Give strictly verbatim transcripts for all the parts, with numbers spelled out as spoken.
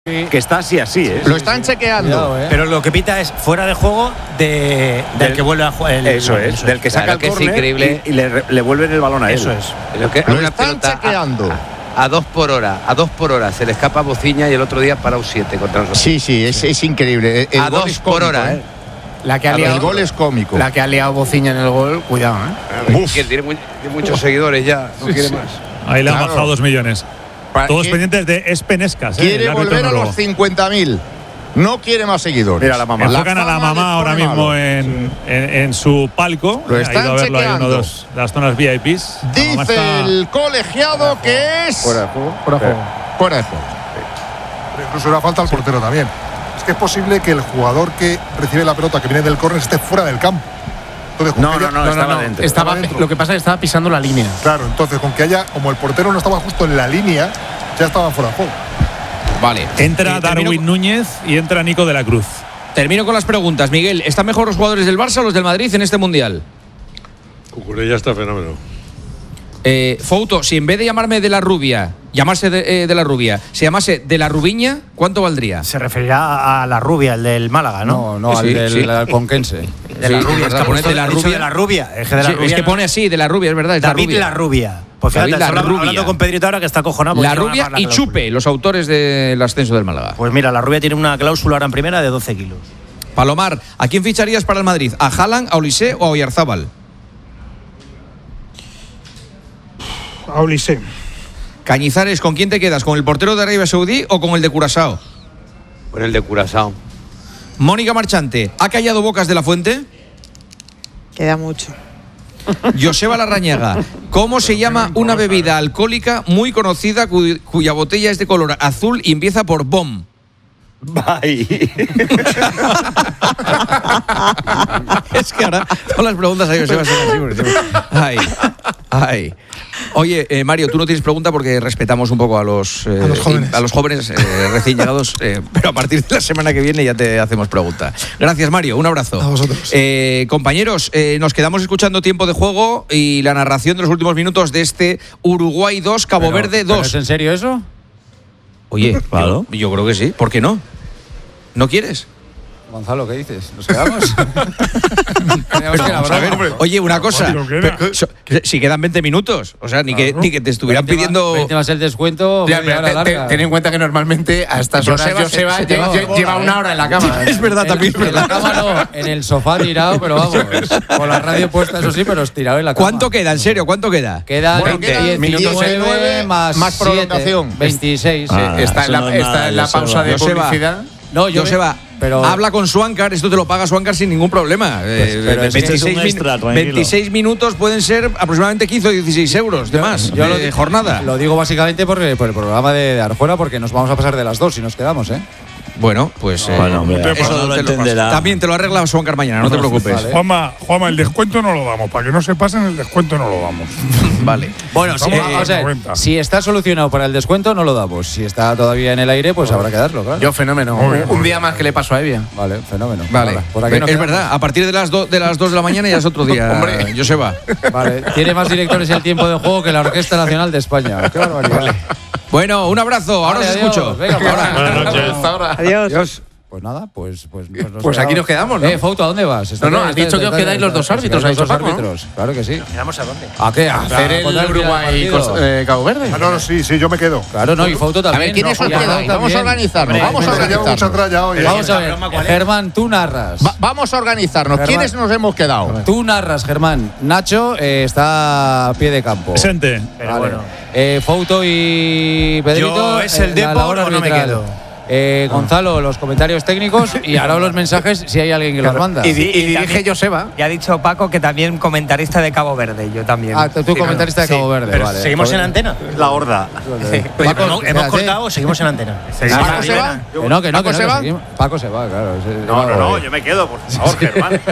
Sí. Que está así, así, ¿eh? Lo están chequeando. Cuidado, ¿eh? Pero lo que pita es fuera de juego de, del, del que vuelve a jugar. Eso es, eso del que saca claro, el córner increíble. y, y le, le vuelven el balón a él. Eso es. Lo, que, Lo una están chequeando. A, a, a dos por hora, a dos por hora. Se le escapa a Bociña y el otro día para un siete contra nosotros. Sí, sí, es, es increíble. El a gol dos es cómico, por hora, ¿eh? ¿eh? La que ha liado, El gol es cómico. La que ha liado Bociña en el gol, cuidado, ¿eh? Uf. Que tiene, muy, tiene muchos seguidores ya, no Sí, quiere sí. más. Ahí le han Claro. bajado dos millones. Pa- Todos que- pendientes de Espenescas. ¿eh? Quiere El árbitro volver a noruego. los cincuenta mil. No quiere más seguidores. Mira la mamá. Enfocan a la fama mamá les ahora pone mismo malo. en, en, en su palco. Lo Ha están ido a verlo ahí en uno chequeando. de los- de las zonas V I Ps. La mamá Dice está- el colegiado que es Fuera de juego. Fuera de juego. fuera de juego. Pero incluso era falta al portero también. Es que es posible que el jugador que recibe la pelota que viene del córner esté fuera del campo. Entonces, con No, que no, haya- no, estaba dentro. Estaba, dentro. lo que pasa es que estaba pisando la línea. Claro, entonces con que haya, como el portero no estaba justo en la línea, ya estaban fuera de juego. Vale. Entra Eh, termino, Darwin Núñez y entra Nico de la Cruz. termino con las preguntas. Miguel, ¿están mejor los jugadores del Barça o los del Madrid en este Mundial? Cucurella está fenómeno. Eh, Fouto, si en vez de llamarme de la Rubia, llamarse de, eh, de la Rubia, se llamase de la Rubiña, ¿cuánto valdría? Se referirá a la rubia, el del Málaga, ¿no? No, no, Sí, al del sí. al conquense. De la Sí, rubia. es Es que verdad, ha puesto de la ha dicho rubia. de la rubia. Es que, de la Sí, rubia es que no- pone así, de la Rubia, es verdad, es David la Rubia. la rubia. Pues David fíjate, la estoy Rubia. hablando con Pedrito ahora que está cojonado. porque La tiene una Rubia parla y que lo Chupe, los autores del ascenso del Málaga. Pues mira, la rubia tiene una cláusula ahora en primera de doce kilos. Palomar, ¿a quién ficharías para el Madrid? ¿A Haaland, a Olise o a Oyarzábal? A Olise. Cañizares, ¿con quién te quedas? ¿Con el portero de Arabia Saudí o con el de Curazao? Con el de Curazao. Mónica Marchante, ¿ha callado bocas de la Fuente? Queda mucho. Joseba Larrañaga, ¿cómo se llama una bebida alcohólica muy conocida cu- cuya botella es de color azul y empieza por BOM? Bye. Es que ahora todas las preguntas a Joseba son así. porque tengo- Ay, ay. Oye, eh, Mario, tú no tienes pregunta porque respetamos un poco a los, eh, A los jóvenes. a los jóvenes eh, recién llegados, eh, pero a partir de la semana que viene ya te hacemos pregunta. Gracias, Mario. Un abrazo. A vosotros. Eh, compañeros, eh, nos quedamos escuchando tiempo de juego y la narración de los últimos minutos de este Uruguay dos, Cabo Pero- Verde ¿pero dos. ¿Es en serio eso? Oye, Claro. yo, yo creo que sí. ¿Por qué no? ¿No quieres? Gonzalo, ¿qué dices? ¿Nos quedamos? Pero vamos a ver, oye, una cosa. ¿cuánto queda? pero, so- si quedan veinte minutos. O sea, ni, que, ni que te estuvieran veinte pidiendo. veinte más el descuento. Ya, media pero hora te- te- larga. ten en cuenta que normalmente a estas horas Joseba se- Joseba se te lleva, va de lle- bola, lleva ¿eh? una hora en la cama. Es verdad, también. En la cama no, en el sofá tirado, pero vamos. Con la radio puesta, eso sí, pero estirado en la cama. ¿Cuánto queda? En serio, ¿cuánto queda? Quedan Bueno, quedan diecinueve diecinueve más, más siete, prolongación. veintiséis. sí. Ah, está en eso la, no es está nada, en la Joseba. pausa de Joseba. publicidad. No, yo Joseba, pero habla con Swankar, esto te lo paga Swankar sin ningún problema. Eh, pero es que veintiséis, es un min- extra, tranquilo. veintiséis minutos pueden ser aproximadamente quince o dieciséis euros de más yo lo de di- jornada. Lo digo básicamente por, por el programa de, de Arjuela, porque nos vamos a pasar de las dos si nos quedamos, ¿eh? Bueno, pues eh, Bueno, hombre, eso eso no lo te entenderá. también te lo arregla Swankar mañana, no te preocupes. Vale. Juanma, Juanma, el descuento no lo damos. Para que no se pasen, el descuento no lo damos. Vale. Bueno, si, Vamos a eh, las o sea, noventa. si está solucionado para el descuento, no lo damos. Si está todavía en el aire, pues habrá que darlo, claro. Yo, fenómeno. Muy bien, un muy día bien. más que le paso a Evia. Vale, fenómeno. Vale, Nada, por aquí nos es quedamos. verdad, a partir de las, do- de las dos de la mañana ya es otro día, Hombre. Joseba. Vale, tiene más directores el tiempo de juego que la Orquesta Nacional de España. Qué barbaridad. Bueno, un abrazo, ahora Vale, os adiós. escucho. Venga, para ahora. Buenas noches. Hasta ahora. Adiós. Pues nada, pues pues nos Pues aquí nos quedamos, ¿no? Eh, Fouto, ¿a dónde vas? No, no, has dicho que os quedáis los dos árbitros, Los ha dicho dos Paco, ¿no? árbitros, claro que sí. ¿Quedamos a dónde? ¿A qué? ¿A Hacer el contar Uruguay partido? eh, Cabo Verde. Ah, no, no, sí, sí, yo me quedo. Claro, no, y Fouto también. A ver, ¿quiénes no, os y Arnau quedáis? Vamos a también. organizarnos. Hombre, Vamos a Me llevo mucha organizarnos. tralla hoy. Vamos a ver, broma, ¿cuál es? Germán, tú narras. Va- vamos a organizarnos. Germán. ¿Quiénes nos hemos quedado? Tú narras, Germán. Nacho eh, está a pie de campo. Presente. Pero Vale. bueno. Eh, Fouto y Pedrito. Yo, ¿es el eh, Depor la labor o no me arbitral. quedo? Eh, Gonzalo, los comentarios técnicos y ahora los mensajes si hay alguien que los manda. Y, di- y dirige también- Joseba. Ya ha dicho Paco que también comentarista de Cabo Verde, yo también. Ah, tú comentarista de Cabo Verde, Pero vale. ¿seguimos Joder. en antena? La horda. Oye, Paco, pero no, hemos espérate. cortado o seguimos en antena. ¿Paco se va? Que no, que no, ¿Paco que no, se que va? seguimos. Paco se va, claro. Se- No, no, no, Joder. yo me quedo, por favor, Germán.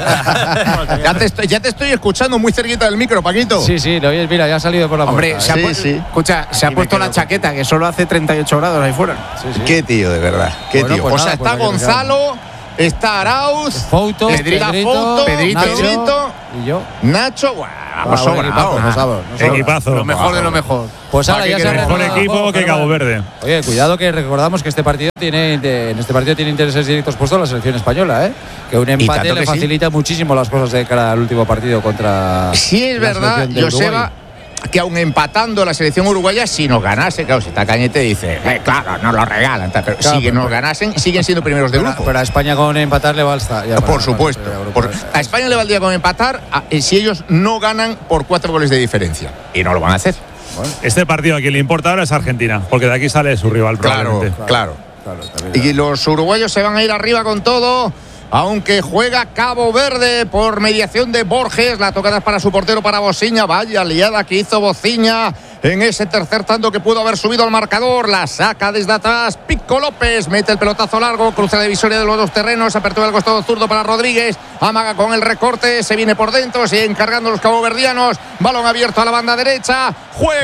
Ya te, estoy, ya te estoy escuchando muy cerquita del micro, Paquito. Sí, sí, lo oyes, mira, ya ha salido por la Hombre, puerta. se ha, Sí, pu- sí. escucha, se ha me puesto quedo. la chaqueta, que solo hace treinta y ocho grados ahí fuera. Sí, sí. Qué tío, de verdad. Qué Bueno, tío. pues o sea, nada, pues está aquí nos Gonzalo, está Arauz, Fouto, está Pedrito, Fouto, Pedrito, Pedrito, y yo. Nacho. Buah. Vamos Ah, buen sobrados. equipazo, no sabes, no sabes. Equipazo. Lo mejor de lo mejor. Pues ahora ya se ha Mejor reanudado el equipo juego, que Germán. Cabo Verde. Oye, cuidado que recordamos que este partido tiene de- en este partido tiene intereses directos puestos la selección española, ¿eh? Que un empate tanto le que sí. facilita muchísimo las cosas de cara al último partido contra. Sí, es la verdad, selección de Uruguay. Joseba, que aún empatando la selección uruguaya, si nos ganase, claro, si está Cañete dice, eh, claro, nos lo regalan, tal, pero Claro, si pero- nos ganasen, siguen siendo primeros de Pero, grupo. pero a España con empatar le basta. ya para- Por supuesto. para- para- Por- a España le valdría con empatar a- eh, si ellos no ganan por cuatro goles de diferencia. Y no lo van a hacer. Este partido a quien le importa ahora es Argentina, porque de aquí sale su rival Claro, probablemente. claro. Claro, también. Y los uruguayos se van a ir arriba con todo, aunque juega Cabo Verde por mediación de Borges. La tocada es para su portero, para Bociña. Vaya liada que hizo Bociña en ese tercer tanto que pudo haber subido al marcador. La saca desde atrás Pico López, mete el pelotazo largo, cruza la divisoria de los dos terrenos, apertura del costado zurdo para Rodríguez, amaga con el recorte, se viene por dentro, siguen cargando los caboverdianos, balón abierto a la banda derecha,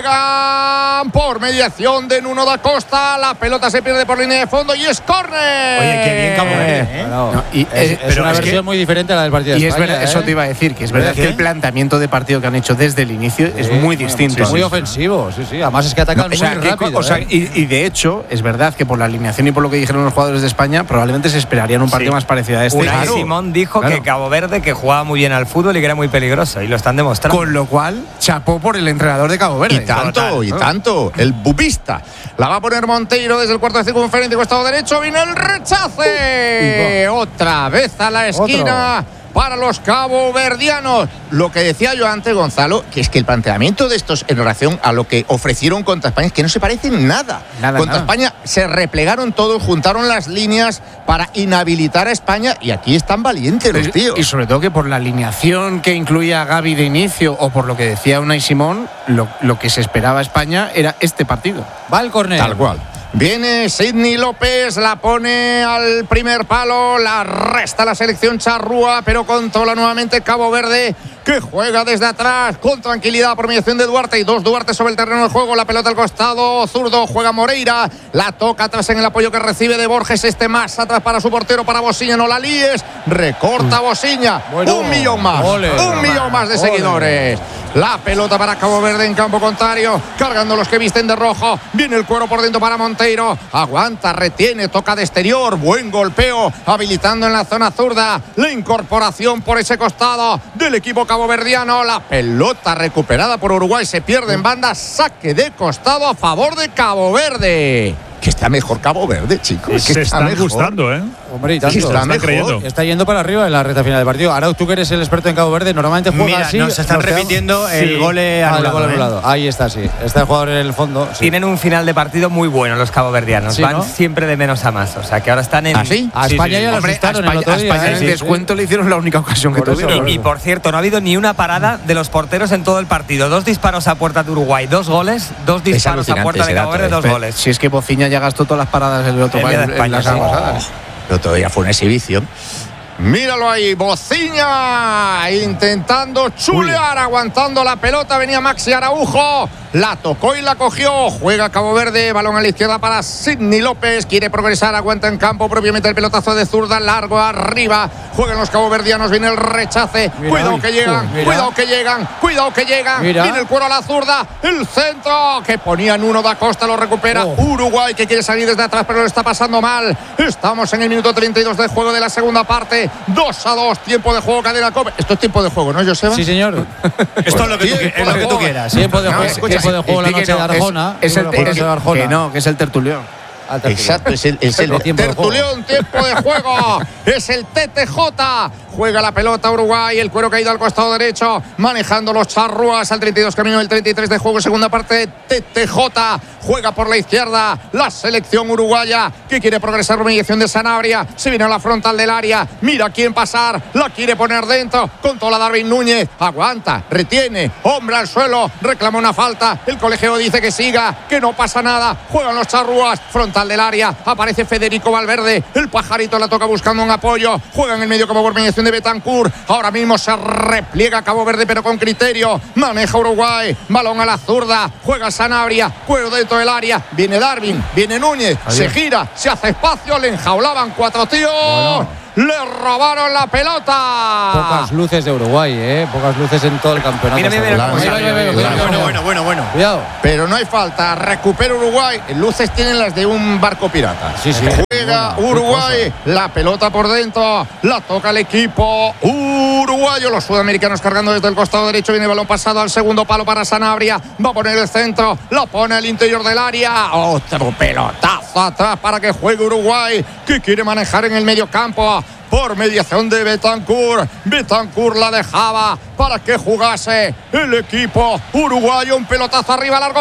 juegan por mediación de Nuno da Costa, la pelota se pierde por línea de fondo y es córner. Oye, qué bien Cabo Verde, ¿eh? Bueno, No, y, es, eh, es pero una es que- versión muy diferente a la del partido de Y es España, verdad, ¿eh? eso te iba a decir, que es verdad ¿Qué? que el planteamiento de partido que han hecho desde el inicio es Sí, muy bueno, distinto. sí, muy ofensivo, sí, sí. Además es que atacan No, o sea, muy que- rápido. o sea, ¿eh? y, y de hecho, es verdad que por la alineación y por lo que dijeron los jugadores de España, probablemente se esperarían un partido Sí. más parecido a este. Unai Claro. Simón dijo Claro. que Cabo Verde que jugaba muy bien al fútbol y que era muy peligroso, y lo están demostrando. Con lo cual, chapó por el entrenador de Cabo Verde. Y tanto, Total, y ¿no? tanto. El bubista. La va a poner Monteiro desde el cuarto de circunferencia, costado derecho. Viene el rechace. Otra vez a la esquina. Para los caboverdianos. Lo que decía yo antes, Gonzalo, que es que el planteamiento de estos en relación a lo que ofrecieron contra España es que no se parecen nada. Nada, contra nada. España se replegaron todos, juntaron las líneas para inhabilitar a España y aquí están valientes los tíos. Y sobre todo que por la alineación que incluía a Gavi de inicio o por lo que decía Unai Simón, lo, lo que se esperaba a España era este partido. Va el córner. Tal cual. Viene Sidney López, la pone al primer palo, la resta la selección charrúa, pero controla nuevamente Cabo Verde, que juega desde atrás con tranquilidad por mediación de Duarte y dos Duarte sobre el terreno de juego, la pelota al costado, zurdo, juega Moreira, la toca atrás en el apoyo que recibe de Borges, este más atrás para su portero, para Bociña, no la líes, recorta Bociña, Bueno. un millón más, Ole. un millón más de Ole. seguidores. La pelota para Cabo Verde en campo contrario, cargando los que visten de rojo. Viene el cuero por dentro para Monteiro. Aguanta, retiene, toca de exterior. Buen golpeo, habilitando en la zona zurda. La incorporación por ese costado del equipo caboverdiano. La pelota recuperada por Uruguay se pierde en banda. Saque de costado a favor de Cabo Verde. Que está mejor Cabo Verde, chicos. Que Se está están mejor. gustando, ¿eh? Hombre, y Que tanto. está están mejor. creyendo. Está yendo para arriba en la recta final del partido. Ahora tú que eres el experto en Cabo Verde, normalmente juega Mira, así. nos están nos quedamos- repitiendo el Sí. gol Ah, el anulado, gol ¿eh? anulado. Ahí está, sí. Está el jugador en el fondo. sí. Tienen un final de partido muy bueno los caboverdianos. Sí, Van ¿no? siempre de menos a más. O sea, que ahora están en. ¿Ah, sí? A España ya lo Hombre, a asustaron el España, otro a día. España ¿eh? en Sí, sí. descuento le hicieron la única ocasión que Por eso, tuvieron. por Y, y por cierto, no ha habido ni una parada de los porteros en todo el partido. Dos disparos a puerta de Uruguay, dos goles, dos disparos a alucinante puerta de ese Cabo dato, Verde, dos eh. goles. Si es que Bociña ya gastó todas las paradas del otro El día país de en España, las sí. pasadas. Pero todavía fue una exhibición. Míralo ahí, Bociña intentando chulear, aguantando la pelota, venía Maxi Araujo, la tocó y la cogió, juega Cabo Verde, balón a la izquierda para Sidney López, quiere progresar, aguanta en campo, propiamente el pelotazo de zurda, largo arriba, juegan los caboverdianos, viene el rechace, Mira, cuidado uy, que llegan, uy, mira. cuidado que llegan, cuidado que llegan, Mira. viene el cuero a la zurda, el centro que ponía Nuno da Costa, lo recupera Oh. Uruguay que quiere salir desde atrás pero lo está pasando mal, estamos en el minuto treinta y dos de juego de la segunda parte, dos a dos, tiempo de juego, cadena Cope. Esto es tiempo de juego, ¿no, Joseba? Sí, señor. Esto es lo que tú, Tiempo es lo de que tú juego. quieras. Tiempo de No, juego, escucha, tiempo de juego la Di que noche de no, es- Arjona. Es, el, Tiempo de es- juego de Arjona. que no, que es el tertulión. Al tertulión. Exacto, es el, es el De tiempo de juego. tertulión, tiempo de juego. Es el T T J. Juega la pelota Uruguay, el cuero caído al costado derecho, manejando los charrúas al treinta y dos, camino del treinta y tres de juego, segunda parte, T T J. Juega por la izquierda la selección uruguaya que quiere progresar por mediación de Sanabria. Se viene a la frontal del área, mira quién pasar, la quiere poner dentro, controla Darwin Núñez, aguanta, retiene, hombre al suelo, reclama una falta, el colegio dice que siga, que no pasa nada, juegan los charrúas, frontal del área, aparece Federico Valverde, el pajarito la toca buscando un apoyo, juega en el medio como por mediación de Betancourt, ahora mismo se repliega Cabo Verde pero con criterio, maneja Uruguay, balón a la zurda, juega Sanabria, cuero dentro del área, viene Darwin, viene Núñez, se gira, se hace espacio, le enjaulaban cuatro tíos. Bueno. Le robaron la pelota. Pocas luces de Uruguay, ¿eh? Pocas luces en todo el campeonato. Mira, mira, mira, Mira, mira, mira, mira, mira. Bueno, bueno, bueno, bueno. Cuidado. Pero no hay falta. Recupera Uruguay. Luces tienen las de un barco pirata. Sí, sí. Juega Uruguay. La pelota por dentro. La toca el equipo uruguayo. Los sudamericanos cargando desde el costado derecho. Viene el balón pasado al segundo palo para Sanabria. Va a poner el centro. Lo pone al interior del área. Otro pelotazo atrás para que juegue Uruguay, que quiere manejar en el medio campo. Por mediación de Betancourt. Betancourt la dejaba para que jugase el equipo uruguayo. Un pelotazo arriba, largo,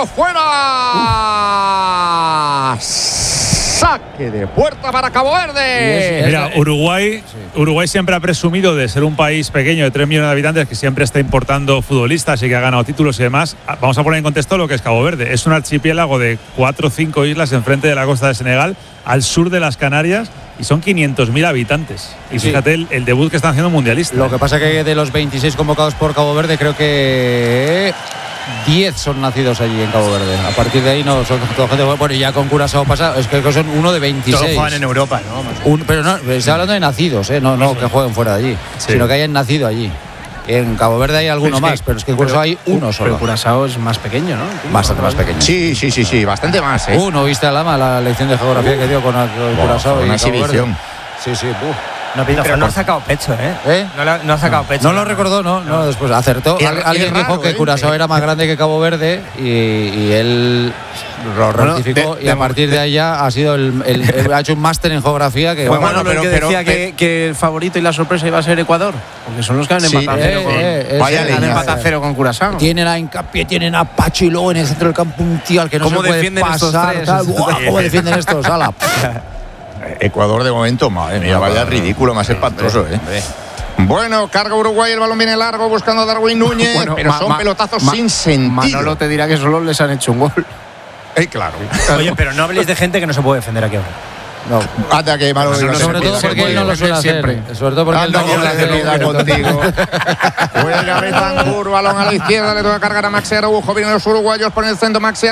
fuera. Uh. Saque de puerta para Cabo Verde. Mira, Uruguay, Uruguay siempre ha presumido de ser un país pequeño de tres millones de habitantes que siempre está importando futbolistas y que ha ganado títulos y demás. Vamos a poner en contexto lo que es Cabo Verde. Es un archipiélago de cuatro o cinco islas enfrente de la costa de Senegal, al sur de las Canarias, y son quinientos mil habitantes. Y sí, fíjate el, el debut que están haciendo mundialistas. Lo que pasa que de los veintiséis convocados por Cabo Verde, creo que diez son nacidos allí en Cabo Verde. A partir de ahí no son toda gente. Bueno, ya con Curazao pasa, es que son uno de veintiséis. Todos juegan en Europa, ¿no? Un, pero no, estoy hablando de nacidos, ¿eh? No, no que jueguen fuera de allí, sí, sino que hayan nacido allí. En Cabo Verde hay alguno pero más, que, pero es que en Curazao hay uno solo. Pero Curazao es más pequeño, ¿no? Bastante más pequeño. Sí, sí, sí, sí, bastante más, ¿eh? Uno, viste a Lama, la lección de geografía uh, que dio con, con wow, Curazao y Cabo Verde. Sí, sí, uh. No, pero no, no ha sacado pecho, ¿eh? ¿Eh? No, la, no ha sacado no. pecho. No lo recordó, no, no, no después acertó. Al, alguien raro, dijo que ¿eh? Curazao era más grande que Cabo Verde y, y él lo rectificó, de, y a de, partir de allá ha sido el, el, el ha hecho un máster en geografía que bueno, bueno, pero, que pero, decía pero, que, que el favorito y la sorpresa iba a ser Ecuador, porque son los que han sí, empatado eh, con, eh, vaya han empatado cero con Curazao. Tienen a Hincapié, tienen a Pacho y luego en el centro del campo un tío al que no se puede pasar. Estos Buah, ¿cómo defienden estos? Ala. Ecuador de momento, madre mía, vaya ridículo, más espantoso, ¿eh? Bueno, carga Uruguay, el balón viene largo buscando a Darwin Núñez, bueno, pero ma, son ma, pelotazos ma, sin sentido. Manolo te dirá que solo les han hecho un gol. Eh, claro. Oye, pero no habléis de gente que no se puede defender aquí ahora. No. Hasta que Manolo no, sobre todo porque él no lo suele hacer. Siempre. Sobre todo porque él no lo suele hacer contigo. Juega Betancourt, balón a la izquierda, le toca cargar a Maxi Araujo. Vienen los uruguayos por el centro, Maxi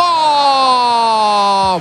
Araujo.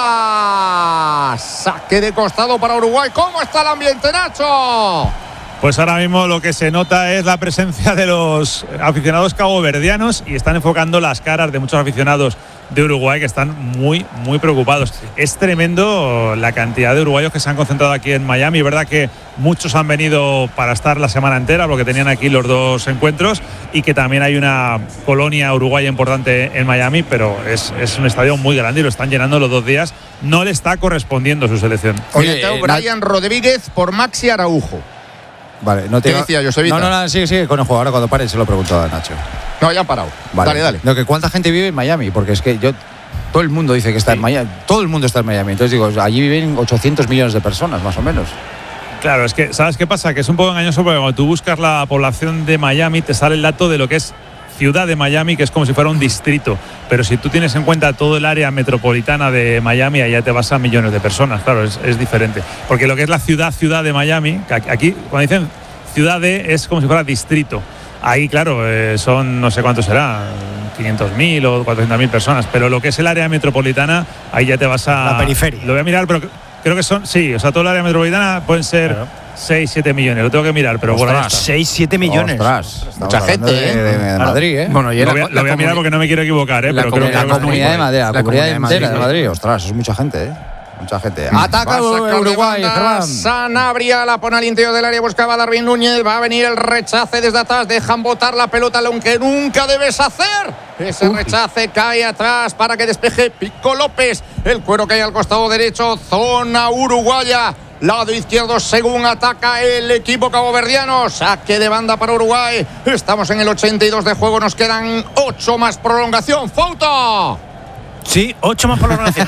Banda. Saque de costado para Uruguay. ¿Cómo está el ambiente, Nacho? Pues ahora mismo lo que se nota es la presencia de los aficionados caboverdianos y están enfocando las caras de muchos aficionados de Uruguay que están muy, muy preocupados. Es tremendo la cantidad de uruguayos que se han concentrado aquí en Miami. Es verdad que muchos han venido para estar la semana entera porque tenían aquí los dos encuentros y que también hay una colonia uruguaya importante en Miami, pero es, es un estadio muy grande y lo están llenando los dos días. No le está correspondiendo su selección. Oye, eh, Brian Na- Rodríguez por Maxi Araujo. Vale, no te ¿Qué decía Josevita? No, no, no, sigue, sigue con el juego. Ahora cuando pare se lo pregunto a Nacho. No, ya han parado. Vale. Dale, dale. No, que ¿cuánta gente vive en Miami? Porque es que yo... Todo el mundo dice que está sí. en Miami. Todo el mundo está en Miami. Entonces digo, allí viven ochocientos millones de personas, más o menos. Claro, es que, ¿sabes qué pasa? Que es un poco engañoso porque cuando tú buscas la población de Miami te sale el dato de lo que es ciudad de Miami, que es como si fuera un distrito. Pero si tú tienes en cuenta todo el área metropolitana de Miami, allá te vas a millones de personas. Claro, es, es diferente. Porque lo que es la ciudad, ciudad de Miami, aquí cuando dicen ciudad de, es como si fuera distrito. Ahí, claro, eh, son no sé cuánto será, quinientos mil o cuatrocientos mil personas, pero lo que es el área metropolitana, ahí ya te vas a... La periferia. Lo voy a mirar, pero creo que son, sí, o sea, toda el área metropolitana pueden ser claro. seis, siete millones, lo tengo que mirar, pero Ostras, por ahí está. seis, siete millones. Ostras, mucha gente, de, ¿eh? De, de Madrid, ¿eh? Bueno, y lo voy, a, lo voy a mirar porque no me quiero equivocar, ¿eh? La, pero comunidad, creo que la comunidad de Madrid, la, la comunidad entera de Madrid, de Madrid. Ostras, es mucha gente, ¿eh? Mucha gente. Ataca Uruguay, Germán. Sanabria la pone al interior del área, buscaba a Darwin Núñez. Va a venir el rechace desde atrás. Dejan botar la pelota, lo que nunca debes hacer. Ese Uy. rechace cae atrás para que despeje Pico López. El cuero cae al costado derecho. Zona uruguaya. Lado izquierdo según ataca el equipo caboverdiano. Saque de banda para Uruguay. Estamos en el ochenta y dos de juego. Nos quedan ocho más prolongación. ¡Foto! Sí, ocho más prolongación.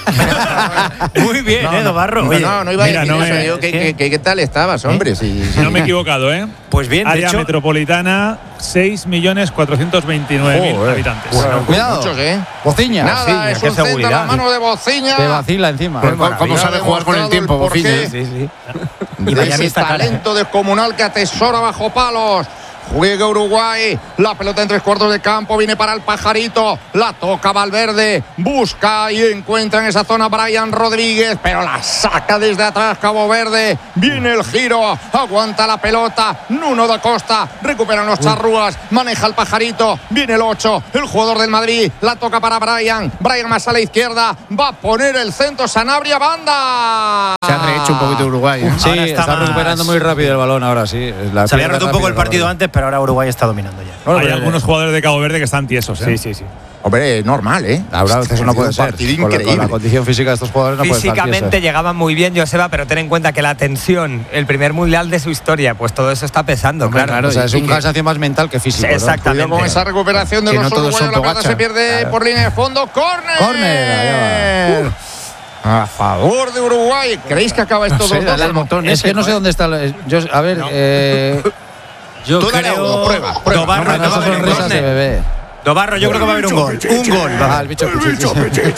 Muy bien, no, ¿eh, Dobarro? No, no, no iba Mira, a decir no eso. me, Yo, ¿qué, qué, qué, ¿Qué tal estabas, hombre? Sí, sí. No me he equivocado, ¿eh? Pues bien, área de hecho, metropolitana, seis millones cuatrocientos veintinueve mil oh, habitantes. Bueno, cuidado. Muchos, ¿eh? Bociña. Nada, Bociña, es un centro a la mano de Bociña. Te vacila encima. Pues, ¿cómo sabe jugar con el tiempo, Bociña? Sí, sí, sí. Y de ese talento descomunal que atesora bajo palos. Juega Uruguay. La pelota en tres cuartos de campo. Viene para el Pajarito. La toca Valverde. Busca y encuentra en esa zona Brian Rodríguez. Pero la saca desde atrás Cabo Verde. Viene el giro. Aguanta la pelota. Nuno da Costa. Recuperan los charrúas. Maneja el Pajarito. Viene el ocho. El jugador del Madrid. La toca para Brian. Brian más a la izquierda. Va a poner el centro. Sanabria, banda. Se ha rehecho un poquito Uruguay. ¿eh? Sí, Ahora está, está más- recuperando muy rápido el balón ahora, sí. La Se había pierde roto un poco rápido el partido balón. antes, pero ahora Uruguay está dominando ya. Bueno, Hay pero- algunos jugadores de Cabo Verde que están tiesos. ¿eh? Sí, sí, sí. Hombre, normal, ¿eh? Ahora a veces no puede un ser. partido Con la, con increíble. la condición física de estos jugadores no puede estar Físicamente tieso. llegaban muy bien, Joseba, pero ten en cuenta que la tensión, el primer mundial de su historia, pues todo eso está pesando, Hombre, claro. claro. O sea, es y un que- cansancio más mental que físico. ¿no? Exactamente. Cuidado con esa recuperación de Que los no todos uruguayos. son La pelota se Pogačar. pierde Claro. por línea de fondo. ¡Córner! ¡Córner! Allá A favor de Uruguay. ¿Creéis que acaba esto No sé, dos dale dos? al botón Es ese, que no sé joder. dónde está. la- yo- a ver, eh, Yo Tú dale a creo. uno, prueba, prueba. Dobarro, no, no, que va a esas haber son un risas de córner. bebé. Dobarro, yo creo que va a haber un gol. Un gol. va. Ah, el bicho pichichi.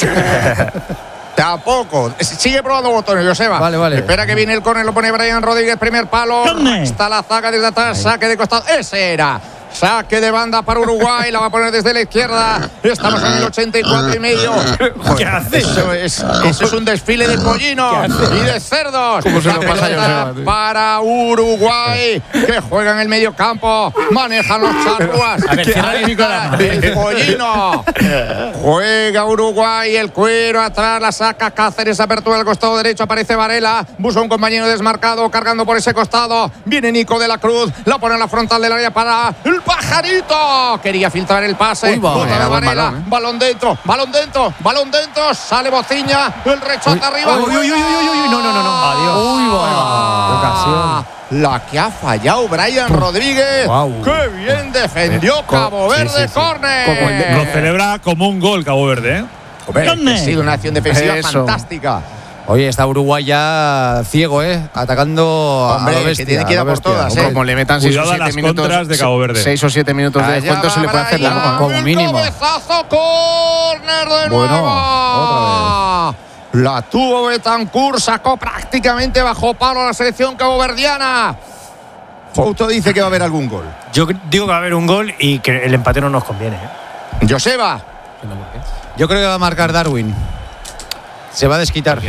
Tampoco. Sigue probando botones, Joseba. Vale, vale. Espera que viene el córner, lo pone Brian Rodríguez, primer palo. ¿Dónde? Está la zaga desde atrás, saque de costado. Ese era. Saque de banda para Uruguay, la va a poner desde la izquierda. Estamos en el ochenta y cuatro y medio. ¿Qué hace? Eso es, eso es un desfile de pollinos y de cerdos. ¿Cómo se La lo pasa a pelota Joseba, tío? para Uruguay, que juega en el medio campo. Manejan los charruas. A ver, cierra bien, Nicolás. El pollino. Juega Uruguay, el cuero atrás, la saca Cáceres, apertura del costado derecho, aparece Varela, busca un compañero desmarcado, cargando por ese costado. Viene Nico de la Cruz, la pone en la frontal del área para el Pajarito. Quería filtrar el pase. Uy, va, Bota de era buen Varela, balón, ¿eh? balón dentro, balón dentro, balón dentro, sale Bociña, el rechote arriba. uy, uy, uy, uy, uy, uy, no, no, no, no. Adiós. Uy, va. Ah, la que ha fallado Brian Rodríguez. Guau. ¡Qué bien defendió Cabo Verde! sí, sí. ¡Córner! Como el de- Lo celebra como un gol Cabo Verde. ¿eh? Hombre, ha sido una acción defensiva Eso. fantástica. Oye, está Uruguay ya ciego, ¿eh? Atacando Hombre, a que lo bestia. tiene que ir a a lo por bestia. todas, ¿eh? Como le metan seis o Cuidado a siete las minutos. contras de Cabo Verde. Seis o siete minutos de Allá descuento va se le puede hacer Brian, largo. como el mínimo. Cabezazo, córner de Bueno, nuevo. La tuvo Betancourt, sacó prácticamente bajo palo a la selección caboverdiana. Fouto dice que va a haber algún gol. Yo digo que va a haber un gol y que el empate no nos conviene. ¿eh? Joseba. Yo creo que va a marcar Darwin. Se va a desquitar.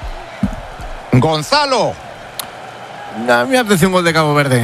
Gonzalo. A mí me apetece un gol de Cabo Verde.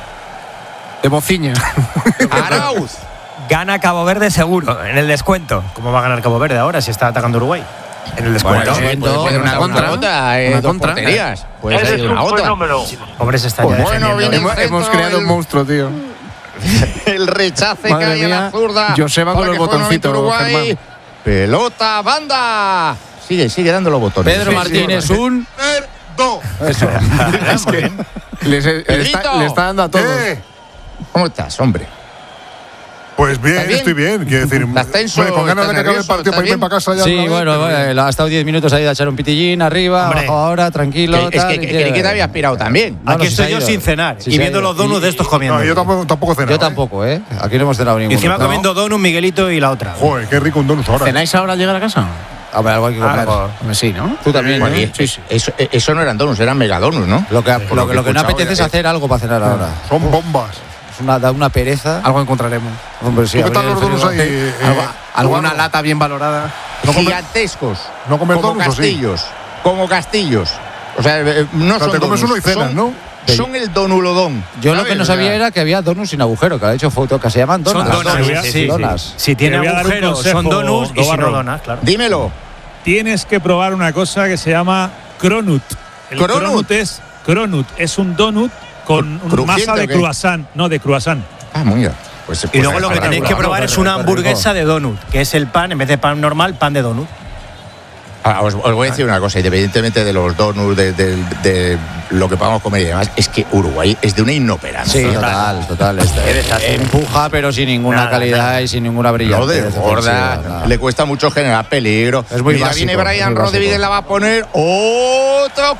De Bociña. Arauz. Gana Cabo Verde seguro, en el descuento. ¿Cómo va a ganar Cabo Verde ahora si está atacando Uruguay? En el descuento. Bueno, sí, Puede ser una contra. eh, Una dos contra. porterías. Puede ser una otra. Pobre se está Pues ya bueno, defendiendo. viene- hemos, hemos centro, creado el- un monstruo, tío. El rechace Madre cae en la mía, zurda. Joseba con para el que juegue botoncito, nuevamente Uruguay. Germán. Pelota, banda. Sigue, sigue dando los botones. Pedro Sí, Martínez, sí. un. ¡Do! Eso. Es que le, le está, Pedrito. le está dando a todos. ¿Qué? ¿Cómo estás, hombre? Pues bien, ¿Estás bien? estoy bien. Quiero decir, ¿Estás tenso? hombre, con ganas de ¿Estás que acabe el nervioso? partido ¿Estás para irme bien? para casa ya. Sí, otra vez, bueno, pero bueno, ha estado diez minutos ahí de echar un pitillín arriba, Hombre. abajo ahora, tranquilo. Que- es tal, que, y que, que, que te había aspirado también. No, no, Aquí si se estoy ha yo ido. sin cenar Sí, y se ha viendo ido. los donuts de estos comiendo. No, yo tampoco, tampoco he cenado. Yo ¿eh? tampoco, ¿eh? Aquí no hemos cenado Y ninguno. encima No. comiendo donut, Miguelito y la otra. Joder, qué rico un donut ahora. ¿Cenáis ahora al llegar a casa? A ver, algo hay que comer. Ah, pues, sí, ¿no? Tú también, Bueno, ¿no? y- eso, eso no eran donuts, eran megadonuts, ¿no? Lo que, lo, Por que- lo que lo que no he escuchado, apetece es ya, hacer algo para cenar ahora. Son bombas. Es una, da una pereza. Algo encontraremos. Hombre, sí, ¿Tú qué tal abrir los el donuts ahí? frigo. eh, Algo- eh, alguna cubano? lata bien valorada. ¿No comes- Gigantescos. ¿No comes como donuts o sí? castillos. Como castillos. O sea, eh, no O sea, son te comes donuts, uno y cenas, son- ¿no? Son el donulodón. Yo lo ¿sabes? que no O sea, sabía era que había donuts sin agujero, que ha hecho foto, que se llaman donuts. Son donuts, donuts, sí, sí, sí. donuts. Si tiene Te voy a dar un agujeros, consejo, son donuts y si Dobarro. no donas, claro. Dímelo. Tienes que probar una cosa que se llama cronut. El ¿Cronut? cronut es cronut, es un donut con Cru- un masa ¿crujiente de o qué? croissant, no de croissant. Ah, muy bien. Pues, Y pues, luego lo que para- tenéis que para- probar qué es rico, una qué hamburguesa rico. de donut, que es el pan, en vez de pan normal, pan de donut. Ah, os, os voy a decir una cosa, independientemente de los donuts, de, de- de lo que podamos comer y demás, es que Uruguay es de una inoperancia. Sí, total, total. Este, empuja, pero sin ninguna Nada, calidad nada. y sin ninguna No brillantez. desborda, defensiva, nada. le cuesta mucho generar peligro. Es muy Mira, básico, viene Brian muy básico. Rodríguez, la va a poner otro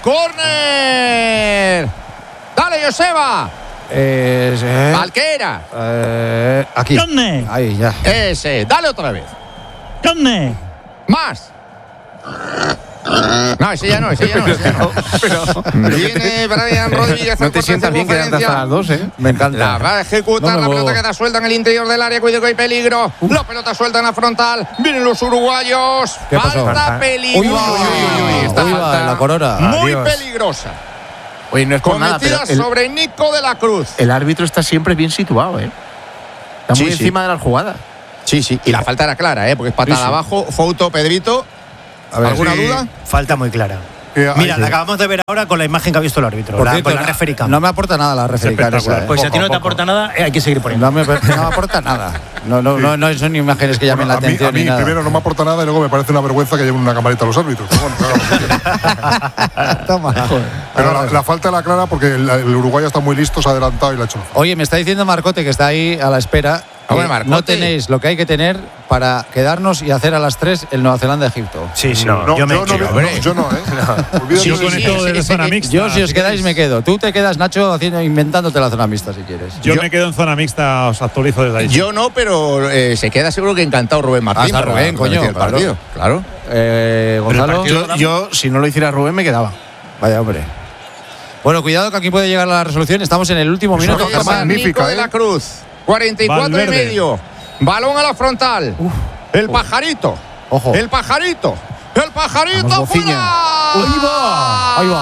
córner. Dale, Joseba. Eh, eh, Alquera. eh, aquí. ¿Dónde? Ahí, ya. Ese. Dale otra vez. ¿Dónde? Más. No, ese ya no, ese ya no. Ese ya no. Pero, viene Brian Rodríguez. No te sientas bien quedarte hasta las dos, ¿eh? Me encanta. La va a ejecutar, No la me pelota muevo. queda suelta en el interior del área, cuidado que hay peligro. La pelota suelta en la frontal. Vienen los uruguayos. ¿Qué pasó? Falta peligrosa. Uy, va, uy, uy, uy, Esta uy, va, falta la corona. muy Adiós. peligrosa. Oye, no es por nada, Cometida pero el, sobre Nico de la Cruz. el árbitro está siempre bien situado, ¿eh? Está muy Sí, sí. encima de las jugadas. Sí, sí. Y la falta era clara, ¿eh? Porque es patada Sí, sí. abajo. Foto, Pedrito. A ver, ¿Alguna sí. duda? Falta muy clara. Eh, Mira, hay- la acabamos de ver ahora con la imagen que ha visto el árbitro. Por la, cierto, con la no- referee cam. no me aporta nada la referee cam esa, espectacular. ¿eh? Pues si a ti no Poco, te poco. aporta nada, eh, hay que seguir poniendo. No me, no me aporta nada. No, no, no, no son imágenes que llamen Bueno, la a mí, atención a mí ni nada. primero no me aporta nada y luego me parece una vergüenza que lleven una camarita a los árbitros. Pero bueno, claro. Toma. Pero la, la falta la clara porque el, el Uruguay está muy listo, se ha adelantado y la ha hecho. Oye, me está diciendo Marcote, que está ahí a la espera, que Hombre, Marcote. no tenéis lo que hay que tener para quedarnos y hacer a las tres el Nueva Zelanda-Egipto. Sí, sí. No, yo yo, me no, echo. no, no, yo no, ¿eh? Olvídate Yo de con eso. esto de la ese- zona ese- mixta. Yo, si os si quedáis, queréis. me quedo. Tú te quedas, Nacho, haciendo, inventándote la zona mixta, si quieres. Yo, Yo- me quedo en zona mixta, os actualizo desde ahí. Yo no, pero eh, se queda seguro que encantado Rubén Martín. Hasta para- Rubén, para coño, decir el claro. partido. Claro. Eh, Gonzalo. Yo, yo, si no lo hiciera Rubén, me quedaba. Vaya, hombre. Bueno, cuidado que aquí puede llegar la resolución. Estamos en el último Es minuto. una cosa Germán. magnífica, Nico de ¿eh? la Cruz. cuarenta y cuatro Valverde. y medio. Balón a la frontal. El pajarito. Ojo. El pajarito. El pajarito Vamos, fuera. Bociña. Ahí va. Ahí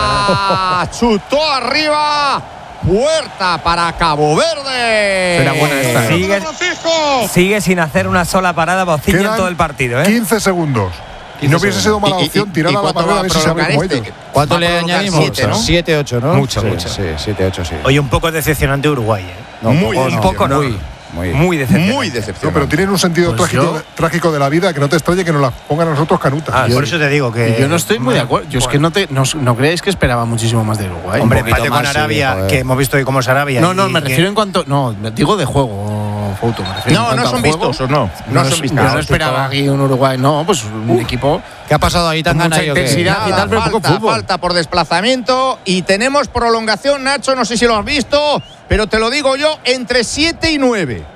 va. Chutó arriba. Puerta para Cabo Verde. Era buena esta, ¿eh? Sigue, sigue sin hacer una sola parada Bociña en Quedan todo el partido, ¿eh? quince segundos. Y no hubiese sido mala ¿Y- y- opción y- tirar y a la cuánto barrera va a ver a si se abre provocar como este? ellos. ¿Cuánto Va a le provocar añadimos? siete, ¿no? siete, ocho, ¿no? Mucho, Sí, mucho. Sí, siete, ocho, sí. Oye, un poco decepcionante Uruguay, ¿eh? No, muy poco un no, poco no. Muy, muy. Muy decepcionante. Muy No, decepcionante. pero tienen un sentido Pues trágico, yo- de, trágico de la vida que no te extrañe que nos la pongan a nosotros canutas. Ah, Y por es- eso te digo que. Y yo no estoy muy de acuerdo. Yo es que no, te, no, no creéis que esperaba muchísimo más de Uruguay. Hombre, Un poquito empate con más, sí, Arabia, joder. que hemos visto hoy cómo es Arabia. No, y no, me que- refiero en cuanto. No, digo de juego, Fouto. Me refiero en No, cuanto no al son juego. vistosos, no. No, No son es- vistosos. yo no esperaba aquí un Uruguay, no, pues un equipo. ¿Qué ha pasado ahí tan Con mucha gana? intensidad. Nada, y tal, pero poco falta, fútbol. falta por desplazamiento y tenemos prolongación, Nacho, no sé si lo has visto, pero te lo digo yo, entre siete y nueve.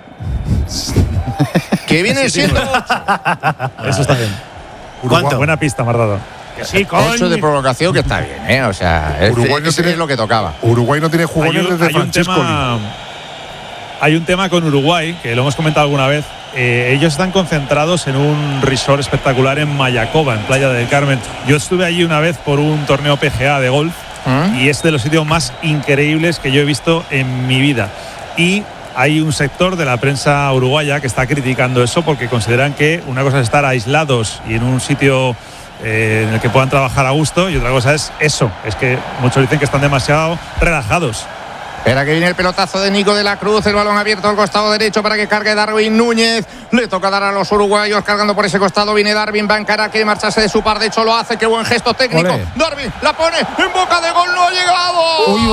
Que vienen siendo Eso está bien. ¿Cuánto? Buena pista, me has dado. Sí, ocho de prolongación, que está bien, ¿eh? O sea, es, Uruguay no ese tiene- es lo que tocaba. Uruguay no tiene Hay jugones un, desde hay un Francesco. tema, hay un tema con Uruguay, que lo hemos comentado alguna vez. Eh, ellos están concentrados en un resort espectacular en Mayacoba, en Playa del Carmen. Yo estuve allí una vez por un torneo P G A de golf ¿Mm? y es de los sitios más increíbles que yo he visto en mi vida. Y hay un sector de la prensa uruguaya que está criticando eso porque consideran que una cosa es estar aislados y en un sitio eh, en el que puedan trabajar a gusto y otra cosa es eso, es que muchos dicen que están demasiado relajados. Espera que viene el pelotazo de Nico de la Cruz, el balón abierto al costado derecho para que cargue Darwin Núñez. Le toca dar a los uruguayos cargando por ese costado. Viene Darwin, va a encarar, quiere marcharse de su par. De hecho lo hace, qué buen gesto técnico. Olé. Darwin la pone en boca de gol, no ha llegado. ¡Uy,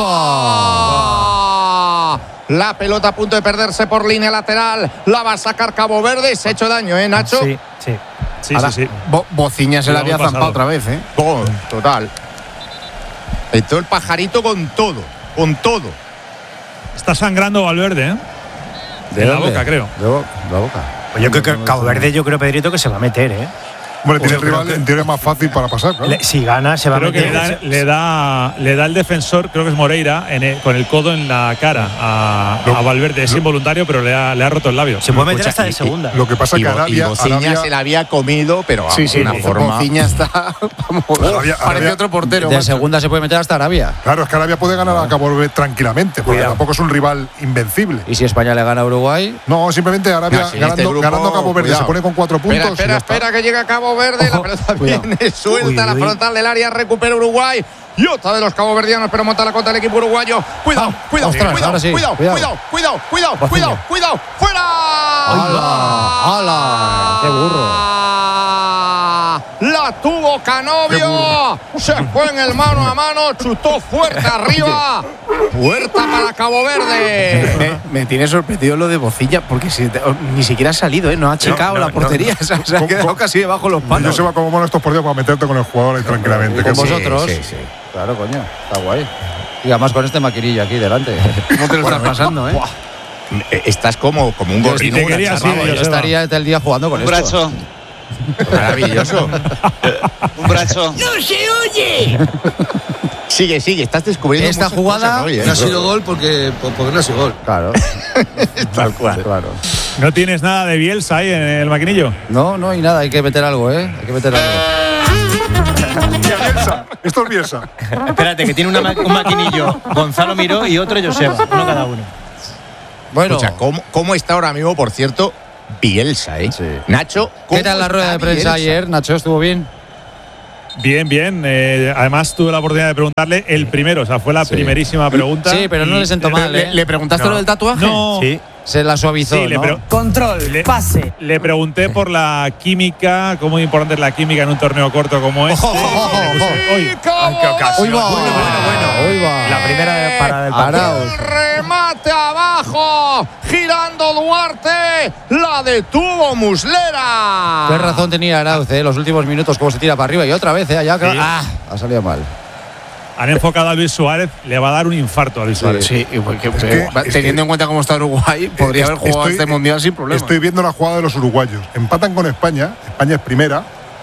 va! La pelota a punto de perderse por línea lateral. La va a sacar Cabo Verde. Se ha hecho daño, ¿eh, Nacho? Sí, sí. Sí, Ahora, sí, sí. Bo- Bociña se la Lo había hemos zampado pasado. otra vez, ¿eh? Oh, total. Entró el pajarito con todo, con todo. Está sangrando Valverde, ¿eh? De la dónde? boca, creo. De bo- la boca. Pues yo creo que Cabo Verde, yo creo, Pedrito, que se va a meter, ¿eh? Hombre, tiene Yo el creo rival que- en teoría más fácil para pasar, claro. Le- si gana, se va Creo a que le meter. da, le da, le da el defensor, creo que es Moreira, en el- con el codo en la cara a, a Valverde. Es involuntario, pero le ha, le ha roto el labio. Se puede meter Escucha, hasta de y- y- segunda. Lo que pasa es Y, que Bo- y Arabia, Bociña Arabia, se la había comido, pero vamos, Sí, sí, de una forma. Bociña está. Vamos, Arabia- parece Arabia- otro portero. De macho. segunda se puede meter hasta Arabia. claro, es que Arabia puede ganar a Cabo Verde tranquilamente, porque Cuidado. tampoco es un rival invencible. Y si España le gana a Uruguay, No, simplemente Arabia No, sí, en ganando, este grupo, ganando Cabo Verde cuidado. se pone con cuatro puntos. Espera, y espera, ya está. espera que llega Cabo Verde. La pelota cuidado. viene suelta Uy, a la uy. frontal del área. Recupera Uruguay. Y otra de los caboverdianos, pero monta la contra del equipo uruguayo. Cuidado, Ah, cuidado, ostras, cuidado, ahora sí, cuidado, cuidado. cuidado, cuidado, cuidado, Bociña. cuidado, cuidado, fuera. ¡Hala! ¡Hala! ¡Qué burro! La tuvo Canovio. Se fue en el mano a mano, chutó fuerte arriba. Puerta para Cabo Verde. Me, me tiene sorprendido lo de Bociña, porque si te- ni siquiera ha salido, ¿eh? No ha checado no, la no, portería. no. Se ha- se ha Con- quedado con- casi debajo de los Yo palos. se va como mono estos partidos para meterte con el jugador ahí tranquilamente. Con que sí. vosotros. sí, sí. Claro, coño. Está guay. Y además con este maquinillo aquí delante. ¿Cómo te lo estás pasando, eh? Eh, Estás como, como un Yo gorrino. sí te quería así, Vamos, yo Joseba. estaría todo el día jugando con esto. Maravilloso. Un brazo. ¡No se oye! Sigue, sigue, estás descubriendo Esta muchas jugada cosas hoy, ¿eh? No ha sido gol porque, porque no ha sido gol. Claro. Tal cual. Claro. ¿No tienes nada de Bielsa ahí en el maquinillo? No, no hay nada, hay que meter algo, ¿eh? Hay que meter algo. Bielsa. Esto es Bielsa. Espérate, que tiene una ma- un maquinillo Gonzalo Miró y otro Joseba, uno cada uno. Bueno, Escucha, ¿cómo, ¿cómo está ahora mismo, por cierto, Bielsa, eh? Sí. Nacho, ¿cómo ¿qué tal la está rueda de prensa Bielsa? ayer, Nacho? ¿Estuvo bien? Bien, bien. Eh, además tuve la oportunidad de preguntarle el primero, o sea, fue la Sí. primerísima pregunta. Sí, pero no y- le sentó mal, ¿Le, ¿eh? le preguntaste No. lo del tatuaje? No. Sí. Se la suavizó, Sí, le, ¿no? pre- Control, le- pase. le pregunté por la química, cómo importante es la química en un torneo corto como este. Ojo, ojo, ojo, Le puse- ojo. Uy, ¡Cabo Uy, va. Verde! Bueno, bueno. Uy, va. La primera de- para del partido. Arauz. El remate abajo, girando Duarte, la detuvo Muslera. Qué razón tenía Arauz, ¿eh? Los últimos minutos, cómo se tira para arriba y otra vez, ¿eh? Allá, Sí. ah, ha salido mal. Han enfocado a Luis Suárez, le va a dar un infarto a Luis Suárez. Sí, y porque, que- va- es teniendo que- en cuenta cómo está Uruguay, podría haber jugado Estoy- este mundial sin problema. Estoy viendo la jugada de los uruguayos. Empatan con España. España es primera.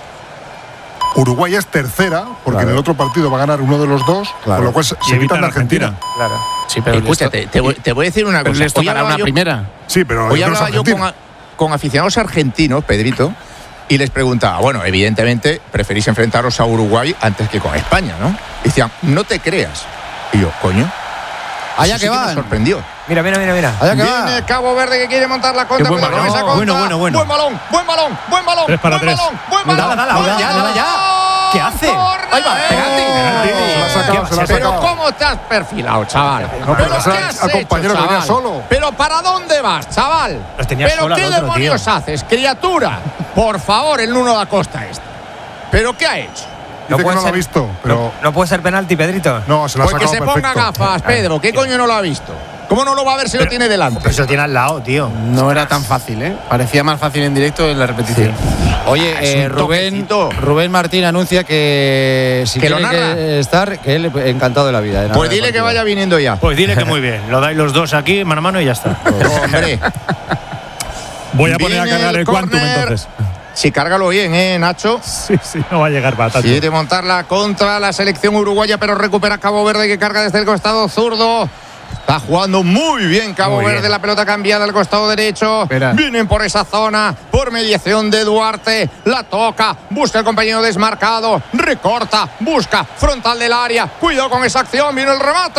Uruguay es tercera, porque Claro. en el otro partido va a ganar uno de los dos, Claro. con lo cual se, Y se quitan de Argentina. Claro. Sí, pero Escúchate, te voy, te voy a decir una pero cosa. les Hoy tocará hablaba una yo- primera. Sí, pero Hoy yo creo que es hablaba yo con, Argentina. a- con aficionados argentinos, Pedrito, y les preguntaba, bueno, evidentemente preferís enfrentaros a Uruguay antes que con España, ¿no? Y decían, no te creas. Y yo, coño. Allá eso que sí me van. sorprendió. Mira, mira, mira, mira. Allá que Viene va. Cabo Verde que quiere montar la contra. Qué buen pero no balón. esa contra. Bueno, bueno, bueno. Buen balón, buen balón, buen balón. Tres para buen tres. balón, buen Dale, balón. dale, buen dale, ya, balón. dale, ya. ¿Qué hace? Ahí va, penalti. Se la ha sacado, se la ha Pero sacado. ¿cómo te has perfilado, chaval? No, pero se la- ¿qué has al compañero hecho, que venía chaval? solo. ¿Pero para dónde vas, chaval? Los tenía ¿Pero solo al qué otro, demonios tío. haces, criatura? Por favor, el Nuno da Costa este. ¿Pero qué ha hecho? Dice que puede no lo ha ser- visto, pero No puede ser penalti, Pedrito. no, se la ha Pues que sacado se ponga perfecto. gafas, Pedro. ¿Qué coño no lo ha visto? ¿Cómo no lo va a ver si lo tiene delante? Pero eso tiene al lado, tío. No era tan fácil, ¿eh? Parecía más fácil en directo en la repetición. Oye, Es eh, un Rubén, toquecito. Rubén Martín anuncia que si ¿Que lo quiere narra? que estar, que él encantado de la vida. de narrar Pues el dile que partido. vaya viniendo ya. Pues dile que muy bien. Lo dais los dos aquí, mano a mano y ya está. Hombre, Voy a poner a Viene cargar el el Quantum córner. entonces. sí, cárgalo bien, ¿eh, Nacho? Sí, sí, no va a llegar para tanto. Quiere montarla contra la selección uruguaya, pero recupera Cabo Verde que carga desde el costado zurdo. Está jugando muy bien Cabo Muy Verde, bien. la pelota cambiada al costado derecho. Espera. Vienen por esa zona, por mediación de Duarte. La toca, busca el compañero desmarcado, recorta, busca, frontal del área. Cuidado con esa acción, viene el remate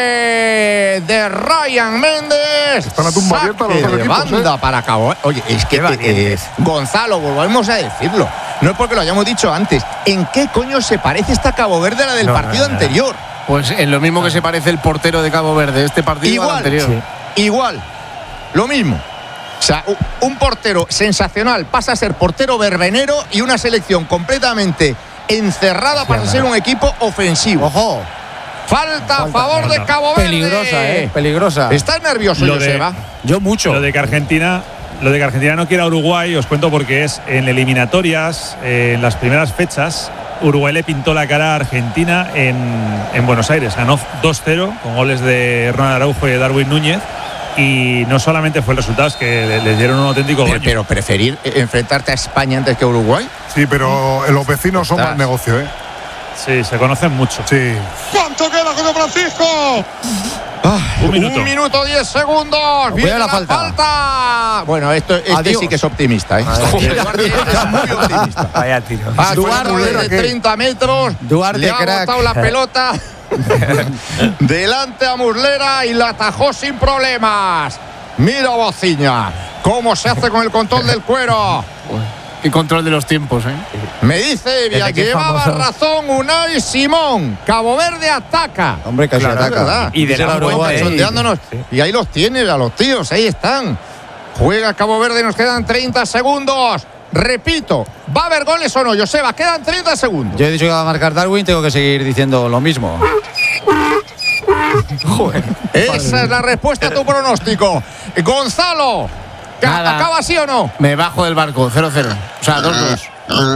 de Ryan Méndez. Están a tumba abierta los Saque dos de equipos, banda para Cabo. Oye, es que Qué valientes. eh, Gonzalo, volvemos a decirlo. No es porque lo hayamos dicho antes. ¿En qué coño se parece esta Cabo Verde a la del No, no, partido no, no. anterior? Pues en lo mismo que se parece el portero de Cabo Verde, este partido al Igual, anterior. igual, lo mismo. O sea, u- un portero sensacional pasa a ser portero verbenero y una selección completamente encerrada pasa a ser un equipo ofensivo. Ojo, Falta a favor de Cabo Verde. peligrosa, eh, peligrosa. ¿Estás nervioso, Lo de- Joseba? Yo mucho. Lo de que Argentina, lo de que Argentina no quiera a Uruguay, os cuento porque es en eliminatorias, eh, en las primeras fechas, Uruguay le pintó la cara a Argentina en, en Buenos Aires. Ganó dos cero con goles de Ronald Araujo y de Darwin Núñez. Y no solamente fue el resultado, es que le- les dieron un auténtico Pero, baño. pero preferir eh, enfrentarte a España antes que a Uruguay. Sí, pero los vecinos son más negocio, ¿eh? Sí, se conocen mucho. Sí. ¿Cuánto queda, José Francisco? Un minuto. Un minuto diez segundos. Viene la la falta. falta. Bueno, esto este Adiós. sí que es optimista, ¿eh? Joder, Duarte es muy optimista. Vaya tiro. Ah, Duarte, Duarte de ¿qué? treinta metros. Duarte, le ha crack. botado la pelota delante a Muslera y la atajó sin problemas. Mira Bociña, cómo se hace con el control del cuero. Qué control de los tiempos, ¿eh? Me dice Evia, Desde que llevaba famoso. razón Unai Simón. Cabo Verde ataca. Hombre, casi Claro, es ataca. verdad. Y de Dice la la Fuente, Uruguay. ¿eh? Sondeándonos. Y ahí los tienes, a los tíos, ahí están. Juega Cabo Verde, nos quedan treinta segundos. Repito, ¿va a haber goles o no, Joseba? Quedan treinta segundos. Yo he dicho que va a marcar Darwin, tengo que seguir diciendo lo mismo. Esa es la respuesta a tu pronóstico. Gonzalo, ¿ca- Nada. ¿acaba sí o no? Me bajo del barco, cero cero. O sea, dos dos.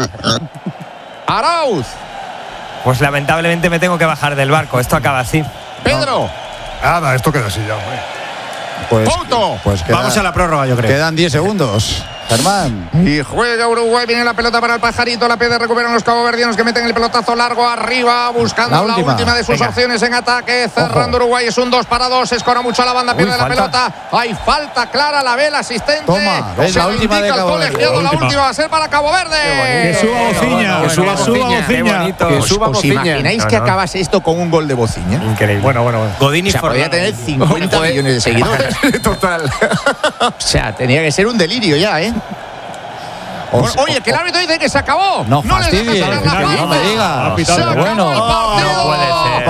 Arauz, Pues lamentablemente me tengo que bajar del barco. Esto acaba así. Pedro, Nada, esto queda así ya, hombre. Pues, Couto. pues queda- Vamos a la prórroga, yo creo. quedan diez segundos. Germán. Y juega Uruguay, viene la pelota para el pajarito, la pierde, recuperan los caboverdianos que meten el pelotazo largo arriba, buscando la, la última. última de sus Venga. opciones en ataque, cerrando Ojo. Uruguay, es un dos para dos, escora mucho a la banda, pierde Uy, la falta. pelota, hay falta clara, la ve el asistente. Toma, ves, la última de Cabo Verde. La última. la última va a ser para Cabo Verde. Que suba Bociña, que suba Bociña. Que suba ¿Os imagináis no, no. que acabase esto con un gol de Bociña? Increíble. Bueno, bueno, bueno. Godín y o sea, podría tener cincuenta millones de seguidores. Total. O sea, tenía que ser un delirio ya, ¿eh? Bueno, oye, que el árbitro dice que se acabó. No, no fastidies, no, no me digas. Se acabó bueno. el partido. No puede ser.